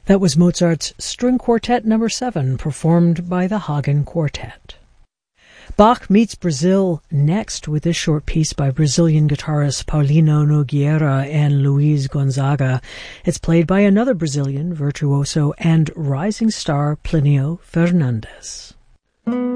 That was Mozart's String Quartet No. 7, performed by the Hagen Quartet. Bach meets Brazil next with this short piece by Brazilian guitarists Paulino Nogueira and Luiz Gonzaga. It's played by another Brazilian virtuoso and rising star Plinio Fernandes.